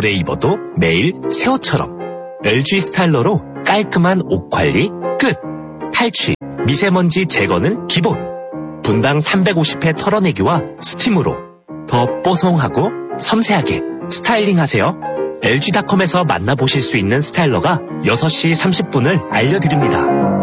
오래 입어도 매일 새 옷처럼. LG 스타일러로 깔끔한 옷 관리 끝. 탈취, 미세먼지 제거는 기본. 분당 350회 털어내기와 스팀으로 더 뽀송하고 섬세하게 스타일링하세요. LG닷컴에서 만나보실 수 있는 스타일러가 6시 30분을 알려드립니다.